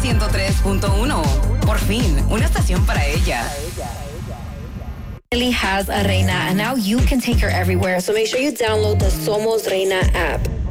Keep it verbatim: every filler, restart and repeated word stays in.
ciento tres punto uno. Por fin, una estación para ella. Has a Reina, and now you can take her everywhere. So make sure you download the Somos Reina app.